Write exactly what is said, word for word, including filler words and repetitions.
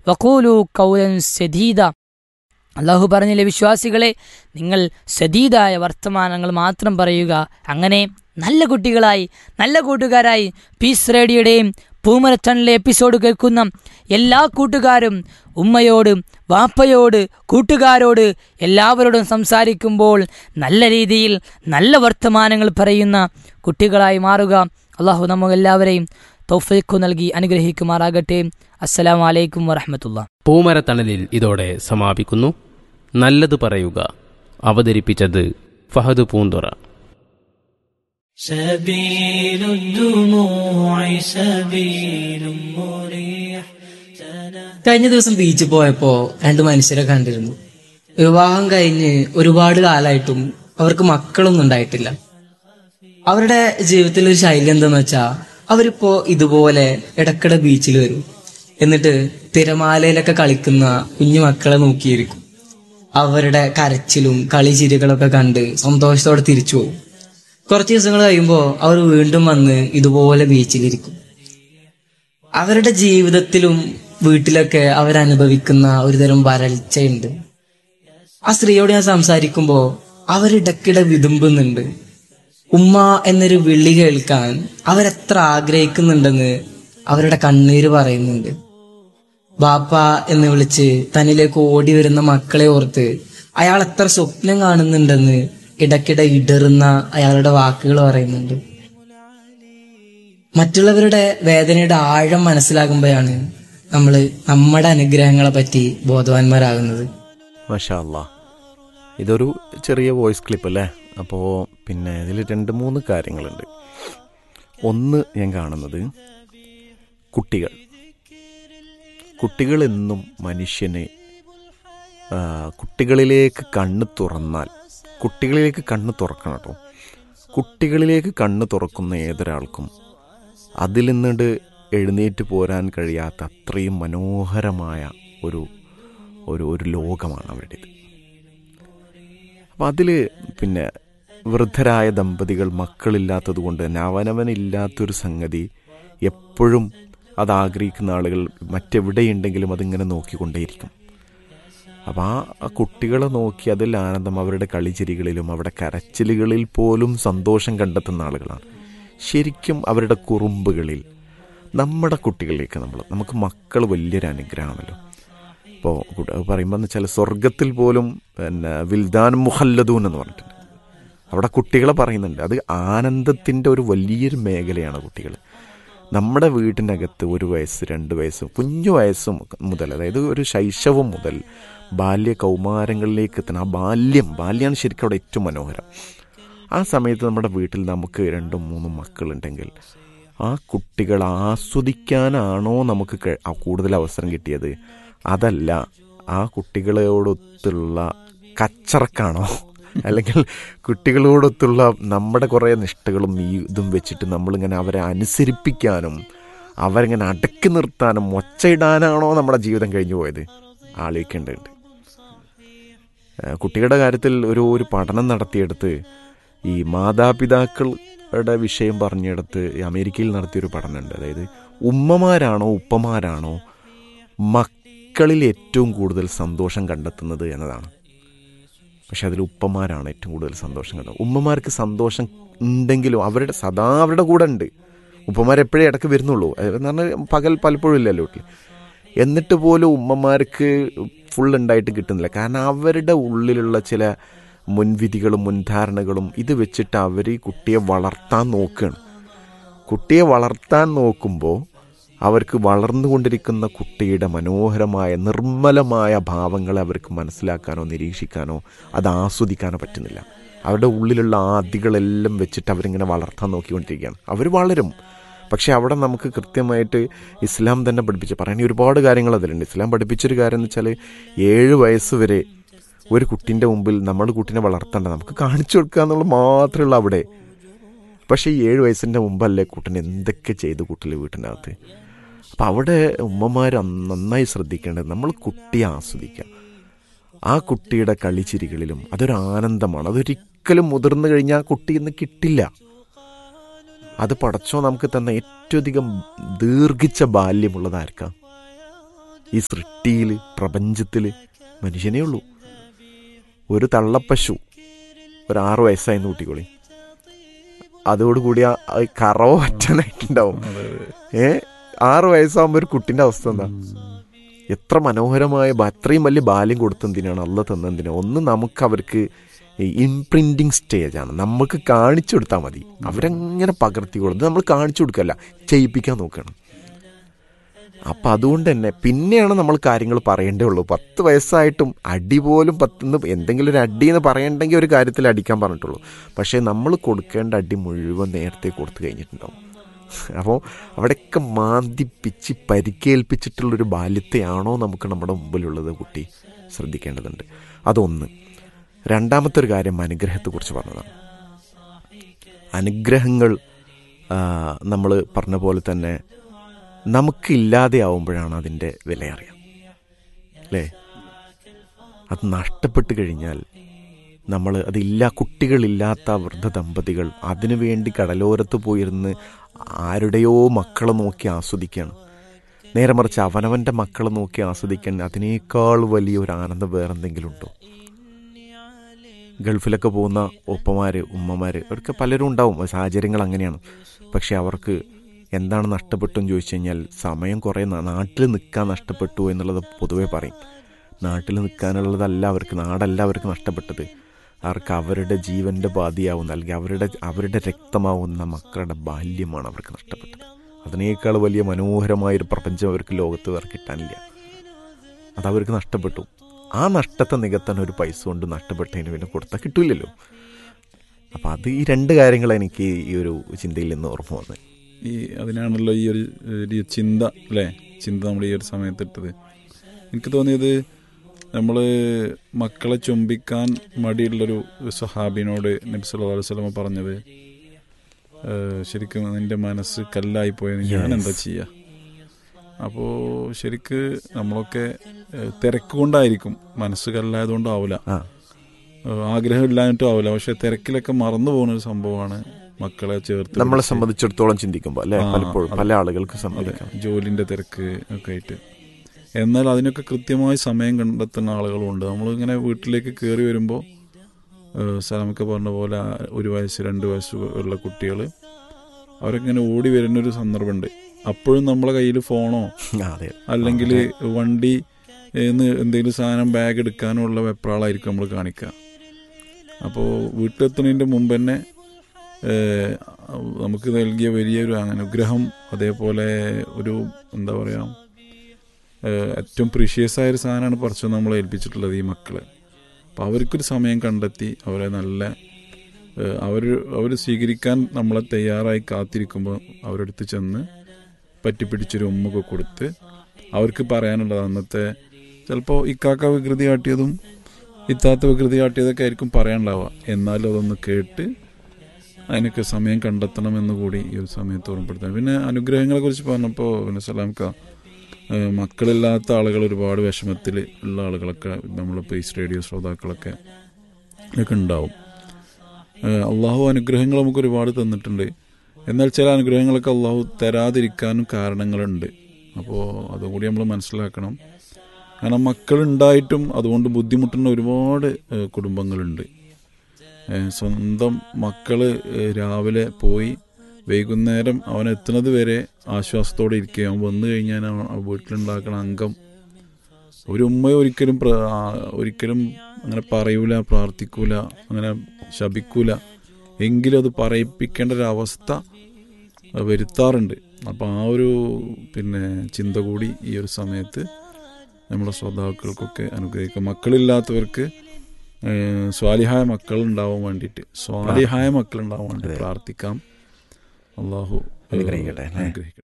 വഖൂലു ഖൗലൻ സദീദ. അള്ളാഹു പറഞ്ഞില്ലേ, വിശ്വാസികളെ നിങ്ങൾ സദീദായ വർത്തമാനങ്ങൾ മാത്രം പറയുക. അങ്ങനെ നല്ല കുട്ടികളായി, നല്ല കൂട്ടുകാരായി പീസ് റേഡിയോയുടെയും പൂമരത്തണിലെ എപ്പിസോഡ് കേൾക്കുന്ന എല്ലാ കൂട്ടുകാരും ഉമ്മയോട്, വാപ്പയോട്, കൂട്ടുകാരോട് എല്ലാവരോടും സംസാരിക്കുമ്പോൾ നല്ല രീതിയിൽ നല്ല വർത്തമാനങ്ങൾ പറയുന്ന കുട്ടികളായി മാറുക. അള്ളാഹു നമുക്കെല്ലാവരെയും തൗഫീഖ് നൽകി അനുഗ്രഹിക്കുമാറാകട്ടെ. അസ്സലാമു അലൈക്കും വറഹ്മത്തുള്ളാഹി. പൂമരത്തണലിൽ ഇതോടെ സമാപിക്കുന്നു. നല്ലത് പറയുക. അവതരിപ്പിച്ചത് ഫഹദ് പൂന്തുറ. سبيل الدموع سبيل مريح. കഴിഞ്ഞ ദിവസം ബീച്ചിൽ പോയപ്പോ രണ്ട് മനുഷ്യരെ കണ്ടിരുന്നു. വിവാഹം കഴിഞ്ഞ് ഒരുപാട് കാലമായിട്ടും അവർക്ക് മക്കളൊന്നും ഉണ്ടായിട്ടില്ല. അവരുടെ ജീവിതത്തിൽ ഒരു ശൈലി എന്താന്ന് വെച്ചാ, അവരിപ്പോ ഇതുപോലെ ഇടക്കിടെ ബീച്ചിൽ വരും. എന്നിട്ട് തിരമാലയിലൊക്കെ കളിക്കുന്ന കുഞ്ഞു മക്കളെ നോക്കിയിരിക്കും. അവരുടെ കരച്ചിലും കളി ചിരികളൊക്കെ കണ്ട് സന്തോഷത്തോടെ തിരിച്ചു പോകും. കുറച്ച് ദിവസങ്ങൾ കഴിയുമ്പോൾ അവർ വീണ്ടും വന്ന് ഇതുപോലെ ബീച്ചിലിരിക്കും. അവരുടെ ജീവിതത്തിലും വീട്ടിലൊക്കെ അവരനുഭവിക്കുന്ന ഒരുതരം വരൾച്ചയുണ്ട്. ആ സ്ത്രീയോട് ഞാൻ സംസാരിക്കുമ്പോൾ അവരിടക്കിടെ വിതുമ്പുന്നുണ്ട്. ഉമ്മ എന്നൊരു വിളി കേൾക്കാൻ അവരെത്ര ആഗ്രഹിക്കുന്നുണ്ടെന്ന് അവരുടെ കണ്ണീര് പറയുന്നുണ്ട്. ബാപ്പ എന്ന് വിളിച്ച് തന്നിലേക്ക് ഓടി വരുന്ന മക്കളെ ഓർത്ത് അയാൾ എത്ര സ്വപ്നം കാണുന്നുണ്ടെന്ന് ഇടയ്ക്കിടെ ഇടറുന്ന അയാളുടെ വാക്കുകൾ പറയുന്നുണ്ട്. മറ്റുള്ളവരുടെ വേദനയുടെ ആഴം മനസ്സിലാകുമ്പോഴാണ് നമ്മൾ നമ്മുടെ അനുഗ്രഹങ്ങളെ പറ്റി ബോധവാന്മാരാകുന്നത്. മാഷാ അല്ലാ, ഇതൊരു ചെറിയ വോയിസ് ക്ലിപ്പ് അല്ലേ? അപ്പോൾ പിന്നെ ഇതിൽ രണ്ട് മൂന്ന് കാര്യങ്ങളുണ്ട്. ഒന്ന്, ഞാൻ കാണുന്നത് കുട്ടികൾ കുട്ടികൾ എന്നും മനുഷ്യന് കുട്ടികളിലേക്ക് കണ്ണ് തുറന്നാൽ, കുട്ടികളിലേക്ക് കണ്ണ് തുറക്കണം കേട്ടോ. കുട്ടികളിലേക്ക് കണ്ണ് തുറക്കുന്ന ഏതൊരാൾക്കും അതിൽ നിന്നിട്ട് എഴുന്നേറ്റ് പോരാൻ കഴിയാത്ത അത്രയും മനോഹരമായ ഒരു ഒരു ഒരു ലോകമാണ് അവരുടേത്. അപ്പം അതിൽ പിന്നെ വൃദ്ധരായ ദമ്പതികൾ മക്കളില്ലാത്തത് കൊണ്ട് തന്നെ അവനവനില്ലാത്തൊരു സംഗതി എപ്പോഴും അത് ആഗ്രഹിക്കുന്ന ആളുകൾ മറ്റെവിടെയുണ്ടെങ്കിലും അതിങ്ങനെ നോക്കിക്കൊണ്ടേയിരിക്കും. അപ്പം ആ കുട്ടികളെ നോക്കി അതിൽ ആനന്ദം, അവരുടെ കളിച്ചിരികളിലും അവരുടെ കരച്ചിലുകളിൽ പോലും സന്തോഷം കണ്ടെത്തുന്ന ആളുകളാണ്. ശരിക്കും അവരുടെ കുറുമ്പുകളിൽ നമ്മുടെ കുട്ടികളിലേക്ക് നമ്മൾ നമുക്ക് മക്കൾ വലിയൊരു അനുഗ്രഹമാണല്ലോ. ഇപ്പോൾ പറയുമ്പോൾ എന്ന് വെച്ചാൽ സ്വർഗത്തിൽ പോലും പിന്നെ വിൽദാൻ മുഹല്ലദൂൻ എന്ന് പറഞ്ഞിട്ടുണ്ട്. അവിടെ കുട്ടികളെ പറയുന്നുണ്ട്. അത് ആനന്ദത്തിൻ്റെ ഒരു വലിയൊരു മേഖലയാണ് കുട്ടികൾ. നമ്മുടെ വീട്ടിനകത്ത് ഒരു വയസ്സ്, രണ്ട് വയസ്സ്, കുഞ്ഞു വയസ്സും മുതൽ, അതായത് ഒരു ശൈശവം മുതൽ ബാല്യ കൗമാരങ്ങളിലേക്ക് എത്തുന്ന ആ ബാല്യം ബാല്യമാണ് ശരിക്കും അവിടെ ഏറ്റവും മനോഹരം. ആ സമയത്ത് നമ്മുടെ വീട്ടിൽ നമുക്ക് രണ്ടും മൂന്നും മക്കളുണ്ടെങ്കിൽ ആ കുട്ടികൾ ആസ്വദിക്കാനാണോ നമുക്ക് കൂടുതൽ അവസരം കിട്ടിയത്, അതല്ല ആ കുട്ടികളോടൊത്തുള്ള കച്ചറക്കാണോ, അല്ലെങ്കിൽ കുട്ടികളോടൊത്തുള്ള നമ്മുടെ കുറേ നിഷ്ഠകളും ഈ ഇതും വെച്ചിട്ട് നമ്മളിങ്ങനെ അവരെ അനുസരിപ്പിക്കാനും അവരിങ്ങനെ അടക്കി നിർത്താനും ഒച്ചയിടാനാണോ നമ്മുടെ ജീവിതം കഴിഞ്ഞു പോയത് ആലോചിക്കേണ്ടതുണ്ട്. കുട്ടികളുടെ കാര്യത്തിൽ ഒരു ഒരു പഠനം നടത്തിയെടുത്ത് ഈ മാതാപിതാക്കളുടെ വിഷയം പറഞ്ഞെടുത്ത് അമേരിക്കയിൽ നടത്തിയൊരു പഠനമുണ്ട്. അതായത് ഉമ്മമാരാണോ ഉപ്പമാരാണോ മക്കളിൽ ഏറ്റവും കൂടുതൽ സന്തോഷം കണ്ടെത്തുന്നത് എന്നതാണ്. പക്ഷെ അതിൽ ഉപ്പമാരാണ് ഏറ്റവും കൂടുതൽ സന്തോഷം കണ്ടെത്തുന്നത്. ഉമ്മമാർക്ക് സന്തോഷം ഉണ്ടെങ്കിലും അവരുടെ സദാ അവരുടെ കൂടെ ഉണ്ട്. ഉപ്പമാരെപ്പോഴേ ഇടയ്ക്ക് വരുന്നുള്ളൂ എന്ന് പറഞ്ഞാൽ പകൽ പലപ്പോഴും ഇല്ലല്ലോ വീട്ടിൽ. എന്നിട്ട് പോലും ഉമ്മമാർക്ക് ഫുൾ ഉണ്ടായിട്ട് കിട്ടുന്നില്ല. കാരണം അവരുടെ ഉള്ളിലുള്ള ചില മുൻവിധികളും മുൻധാരണകളും ഇത് വെച്ചിട്ട് അവർ കുട്ടിയെ വളർത്താൻ നോക്കുകയാണ്. കുട്ടിയെ വളർത്താൻ നോക്കുമ്പോൾ അവർക്ക് വളർന്നുകൊണ്ടിരിക്കുന്ന കുട്ടിയുടെ മനോഹരമായ നിർമ്മലമായ ഭാവങ്ങളെ അവർക്ക് മനസ്സിലാക്കാനോ നിരീക്ഷിക്കാനോ അത് ആസ്വദിക്കാനോ പറ്റുന്നില്ല. അവരുടെ ഉള്ളിലുള്ള ആദികളെല്ലാം വെച്ചിട്ട് അവരിങ്ങനെ വളർത്താൻ നോക്കിക്കൊണ്ടിരിക്കുകയാണ്. അവർ വളരും. പക്ഷേ അവിടെ നമുക്ക് കൃത്യമായിട്ട് ഇസ്ലാം തന്നെ പഠിപ്പിച്ച് പറയുന്ന ഒരുപാട് കാര്യങ്ങൾ അതിലുണ്ട്. ഇസ്ലാം പഠിപ്പിച്ചൊരു കാര്യം എന്ന് വെച്ചാൽ ഏഴ് വയസ്സ് വരെ ഒരു കുട്ടീൻ്റെ മുമ്പിൽ നമ്മൾ കുട്ടീനെ വളർത്തേണ്ട, നമുക്ക് കാണിച്ചു കൊടുക്കുക എന്നുള്ളത് മാത്രമേ ഉള്ളൂ അവിടെ. പക്ഷേ ഈ ഏഴ് വയസ്സിൻ്റെ മുമ്പല്ലേ കുട്ടീനെ എന്തൊക്കെ ചെയ്ത് കുട്ടിയിൽ വീട്ടിനകത്ത്. അപ്പം അവിടെ ഉമ്മമാർ നന്നായി ശ്രദ്ധിക്കേണ്ടത് നമ്മൾ കുട്ടിയെ ആസ്വദിക്കുക. ആ കുട്ടിയുടെ കളിച്ചിരികളിലും അതൊരു ആനന്ദമാണ്. അതൊരിക്കലും മുതിർന്നു കഴിഞ്ഞാൽ കുട്ടി ഇന്ന് കിട്ടില്ല. അത് പടച്ചോ നമുക്ക് തന്ന ഏറ്റവും അധികം ദീർഘിച്ച ബാല്യമുള്ളതായിരിക്കാം ഈ സൃഷ്ടിയിൽ പ്രപഞ്ചത്തിൽ മനുഷ്യനേ ഉള്ളൂ. ഒരു തള്ളപ്പശു ഒരു ആറു വയസ്സായി കൂട്ടിക്കോളി, അതോടുകൂടി ആ കറവ പറ്റാനായിട്ടുണ്ടാവും. ഏ ആറു വയസ്സാകുമ്പോൾ ഒരു കുട്ടിൻ്റെ അവസ്ഥ എന്താ? എത്ര മനോഹരമായ അത്രയും വലിയ ബാല്യം കൊടുത്തെന്തിനാണ്, അല്ല തന്നെന്തിനാണ്? ഒന്ന് നമുക്ക് അവർക്ക് ഇംപ്രിൻറ്റിങ് സ്റ്റേജാണ്, നമുക്ക് കാണിച്ചു കൊടുത്താൽ മതി. അവരങ്ങനെ പകർത്തി കൊടുത്ത് നമ്മൾ കാണിച്ചു കൊടുക്കല്ല, ചെയ്യിപ്പിക്കാൻ നോക്കണം. അപ്പം അതുകൊണ്ട് തന്നെ പിന്നെയാണ് നമ്മൾ കാര്യങ്ങൾ പറയേണ്ടേ ഉള്ളൂ. പത്ത് വയസ്സായിട്ടും അടി പോലും പത്തുനിന്ന് എന്തെങ്കിലും ഒരു അടി എന്ന് പറയണ്ടെങ്കിൽ ഒരു കാര്യത്തിൽ അടിക്കാൻ പറഞ്ഞിട്ടുള്ളൂ. പക്ഷേ നമ്മൾ കൊടുക്കേണ്ട അടി മുഴുവൻ നേരത്തെ കൊടുത്തു കഴിഞ്ഞിട്ടുണ്ടാവും. അപ്പോൾ അവിടെയൊക്കെ മാന്തിപ്പിച്ച് പരിക്കേൽപ്പിച്ചിട്ടുള്ളൊരു ബാല്യത്തെയാണോ നമുക്ക് നമ്മുടെ മുമ്പിലുള്ളത്? കുട്ടി ശ്രദ്ധിക്കേണ്ടതുണ്ട്. അതൊന്ന്. രണ്ടാമത്തെ ഒരു കാര്യം അനുഗ്രഹത്തെക്കുറിച്ച് പറഞ്ഞതാണ്. അനുഗ്രഹങ്ങൾ നമ്മൾ പറഞ്ഞ പോലെ തന്നെ നമുക്കില്ലാതെ ആവുമ്പോഴാണ് അതിൻ്റെ വില അറിയാം, അല്ലേ? അത് നഷ്ടപ്പെട്ട് കഴിഞ്ഞാൽ നമ്മൾ അതില്ല, കുട്ടികളില്ലാത്ത വൃദ്ധ ദമ്പതികൾ അതിനു വേണ്ടി കടലോരത്ത് പോയിരുന്ന് ആരുടെയോ മക്കളെ നോക്കി ആസ്വദിക്കുകയാണ്. നേരെ മറിച്ച് അവനവൻ്റെ മക്കളെ നോക്കി ആസ്വദിക്കാൻ അതിനേക്കാൾ വലിയൊരു ആനന്ദം വേറെന്തെങ്കിലും ഉണ്ടോ? ഗൾഫിലൊക്കെ പോകുന്ന ഉപ്പമാർ, ഉമ്മമാർ, അവർക്ക് പലരും ഉണ്ടാവും, സാഹചര്യങ്ങൾ അങ്ങനെയാണ്. പക്ഷെ അവർക്ക് എന്താണ് നഷ്ടപ്പെട്ടെന്ന് ചോദിച്ചു കഴിഞ്ഞാൽ സമയം കുറേ നാട്ടിൽ നിൽക്കാൻ നഷ്ടപ്പെട്ടു എന്നുള്ളത് പൊതുവെ പറയും. നാട്ടിൽ നിൽക്കാനുള്ളതല്ല അവർക്ക്, നാടല്ല അവർക്ക് നഷ്ടപ്പെട്ടത്. അവർക്ക് അവരുടെ ജീവൻ്റെ ബാധിയാവുന്ന അല്ലെങ്കിൽ അവരുടെ അവരുടെ രക്തമാവുന്ന മക്കളുടെ ബാല്യമാണ് അവർക്ക് നഷ്ടപ്പെട്ടത്. അതിനേക്കാൾ വലിയ മനോഹരമായൊരു പ്രപഞ്ചം അവർക്ക് ലോകത്ത് വേറെ കിട്ടാനില്ല. അതവർക്ക് നഷ്ടപ്പെട്ടു. ആ നഷ്ടത്തെ നികത്താൻ ഒരു പൈസ കൊണ്ട് നഷ്ടപ്പെട്ടതിന് പിന്നെ കൊടുത്താൽ കിട്ടില്ലല്ലോ. അപ്പം അത് ഈ രണ്ട് കാര്യങ്ങൾ എനിക്ക് ഈ ഒരു ചിന്തയിൽ നിന്ന് ഓർമ്മ വന്നത്. ഈ അതിനാണല്ലോ ഈ ഒരു ഒരു ചിന്ത, അല്ലേ? ചിന്ത നമ്മൾ ഈ ഒരു സമയത്തിട്ടത്. എനിക്ക് തോന്നിയത്, നമ്മൾ മക്കളെ ചുംബിക്കാൻ മടിയുള്ളൊരു സ്വഹാബിനോട് നബി സല്ലല്ലാഹു അലൈഹി വസല്ലം പറഞ്ഞത്, ശരിക്കും നിൻ്റെ മനസ്സ് കല്ലായി പോയത് ഞാൻ എന്താ ചെയ്യുക? അപ്പോൾ ശരിക്ക് നമ്മളൊക്കെ തിരക്ക് കൊണ്ടായിരിക്കും, മനസ്സ് കല്ലായതുകൊണ്ടും ആവില്ല, ആഗ്രഹം ഇല്ലാഞ്ഞിട്ടും ആവില്ല. പക്ഷെ തിരക്കിലൊക്കെ മറന്നു പോകുന്ന ഒരു സംഭവമാണ് മക്കളെ ചേർത്ത് നമ്മളെ സംബന്ധിച്ചിടത്തോളം ചിന്തിക്കുമ്പോൾ, അല്ലെ? പലപ്പോഴും പല ആളുകൾക്ക് സംബന്ധിക്കാം ജോലിൻ്റെ തിരക്ക് ഒക്കെ ആയിട്ട്. എന്നാൽ അതിനൊക്കെ കൃത്യമായി സമയം കണ്ടെത്തുന്ന ആളുകളുണ്ട്. നമ്മളിങ്ങനെ വീട്ടിലേക്ക് കയറി വരുമ്പോൾ സലാമൊക്കെ പറഞ്ഞ പോലെ ഒരു വയസ്സ് രണ്ട് വയസ്സ് ഉള്ള കുട്ടികൾ അവരൊക്കെ ഇങ്ങനെ ഓടി വരുന്നൊരു സന്ദർഭമുണ്ട്. അപ്പോഴും നമ്മളെ കയ്യിൽ ഫോണോ അല്ലെങ്കിൽ വണ്ടി എന്തെങ്കിലും സാധനം ബാഗ് എടുക്കാനോ ഉള്ള വെപ്രാളായിരിക്കും നമ്മൾ കാണിക്കുക. അപ്പോൾ വീട്ടിലെത്തുന്നതിൻ്റെ മുമ്പ് തന്നെ നമുക്ക് നൽകിയ വലിയൊരു അനുഗ്രഹം, അതേപോലെ ഒരു എന്താ പറയുക, ഏറ്റവും പ്രീഷ്യസ് ആയൊരു സാധനമാണ് പറിച്ചു നമ്മളെ ഏൽപ്പിച്ചിട്ടുള്ളത് ഈ മക്കളെ. അപ്പോൾ അവർക്കൊരു സമയം കണ്ടെത്തി അവരെ നല്ല അവർ അവർ സ്വീകരിക്കാൻ നമ്മളെ തയ്യാറായി കാത്തിരിക്കുമ്പോൾ അവരുടെ അടുത്ത് ചെന്ന് പറ്റിപ്പിടിച്ചൊരു ഉമ്മൊക്കെ കൊടുത്ത് അവർക്ക് പറയാനുള്ളത്, അന്നത്തെ ചിലപ്പോൾ ഇക്കാക്ക വികൃതി കാട്ടിയതും ഇത്താത്ത വികൃതി കാട്ടിയതൊക്കെ ആയിരിക്കും പറയാനുണ്ടാവുക. എന്നാലും അതൊന്ന് കേട്ട് അതിനൊക്കെ സമയം കണ്ടെത്തണമെന്ന് കൂടി ഈ ഒരു സമയത്ത് ഓർമ്മപ്പെടുത്താൻ. പിന്നെ അനുഗ്രഹങ്ങളെ കുറിച്ച് പറഞ്ഞപ്പോൾ പിന്നെ സലാംക്ക, മക്കളില്ലാത്ത ആളുകൾ ഒരുപാട് വിഷമത്തിൽ ഉള്ള ആളുകളൊക്കെ നമ്മൾ പീസ് റേഡിയോ ശ്രോതാക്കളൊക്കെ ഒക്കെ ഉണ്ടാവും. അള്ളാഹു അനുഗ്രഹങ്ങൾ നമുക്ക് ഒരുപാട് തന്നിട്ടുണ്ട്. എന്നാൽ ചില അനുഗ്രഹങ്ങളൊക്കെ അള്ളാഹു തരാതിരിക്കാനും കാരണങ്ങളുണ്ട്. അപ്പോൾ അതുകൂടി നമ്മൾ മനസ്സിലാക്കണം. കാരണം മക്കളുണ്ടായിട്ടും അതുകൊണ്ട് ബുദ്ധിമുട്ടുന്ന ഒരുപാട് കുടുംബങ്ങളുണ്ട്. സ്വന്തം മക്കൾ രാവിലെ പോയി വൈകുന്നേരം അവൻ എത്തുന്നത് വരെ ആശ്വാസത്തോടെ ഇരിക്കുക. അവൻ വന്നു കഴിഞ്ഞാൽ വീട്ടിലുണ്ടാക്കുന്ന അംഗം ഒരു ഉമ്മ ഒരിക്കലും ഒരിക്കലും അങ്ങനെ പറയൂല, പ്രാർത്ഥിക്കൂല, അങ്ങനെ ശപിക്കൂല. എങ്കിലും അത് പറയിപ്പിക്കേണ്ട ഒരവസ്ഥ വരുത്താറുണ്ട്. അപ്പോൾ ആ ഒരു പിന്നെ ചിന്ത കൂടി ഈ ഒരു സമയത്ത് നമ്മുടെ ശ്രോതാക്കൾക്കൊക്കെ അനുഗ്രഹിക്കുക. മക്കളില്ലാത്തവർക്ക് സ്വാലിഹായ മക്കളുണ്ടാവാൻ വേണ്ടിയിട്ട് സ്വാലിഹായ മക്കളുണ്ടാവാൻ വേണ്ടി പ്രാർത്ഥിക്കാം. അള്ളാഹു അനുഗ്രഹിക്കട്ടെ അനുഗ്രഹിക്കട്ടെ